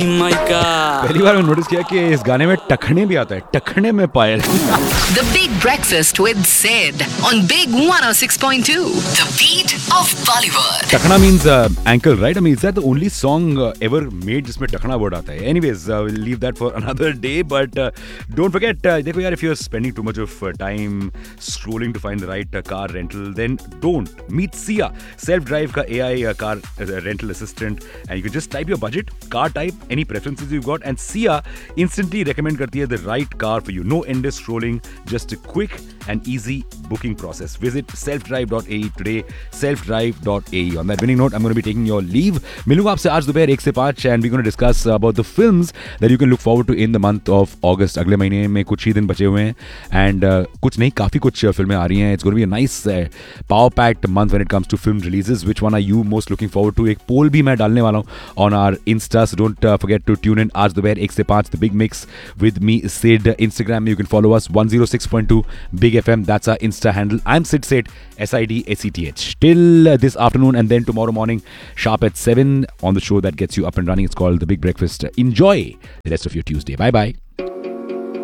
पहली बार मैंने नोटिस किया कि इस गाने में टखने भी आता है, टखने में पायल. The Big Breakfast with Sid on Big 106.2. The beat of Bollywood. Takhna means ankle, right? I mean, is that the only song ever made जिसमें टखना word आता है? Anyways, we'll leave that for another day. But don't forget, देखो यार, if you're spending too much of time scrolling to find the right car rental, then don't. Meet Sia, self-drive का AI car rental assistant, and you can just type your budget, car type, any preferences you've got, and Sia instantly recommend करती है the right car for you. No endless scrolling, just a quick and easy booking process. Visit selfdrive.ae today. Selfdrive.ae. On that winning note, I'm going to be taking your leave. मिलूंगा आपसे आज दोपहर 1 से 5 and we're going to discuss about the films that you can look forward to in the month of August. अगले महीने में कुछ ही दिन बचे हुए हैं and कुछ नहीं, काफ़ी कुछ फिल्में आ रही हैं. It's going to be a nice power-packed month when it comes to film releases. Which one are you most looking forward to? एक पोल भी मैं डालने वाला हूँ on our Insta, so don't forget to tune in आज दोपहर 1 से 5, The Big Mix with me, Sid. Instagram, you can follow us 106.2 Big FM. That's our Insta handle. I'm Sid Seth, SIDSETH. Till this afternoon and then tomorrow morning, sharp at 7 on the show that gets you up and running. It's called The Big Breakfast. Enjoy the rest of your Tuesday. Bye bye.